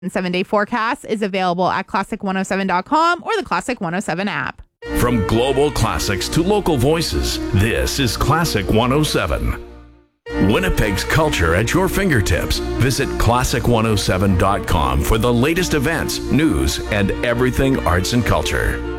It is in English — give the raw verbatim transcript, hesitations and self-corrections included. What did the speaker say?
Seven-day forecast is available at classic one oh seven dot com or the Classic one oh seven app. From global classics to local voices, this is Classic one oh seven. Winnipeg's culture at your fingertips. Visit classic one oh seven dot com for the latest events, news, and everything arts and culture.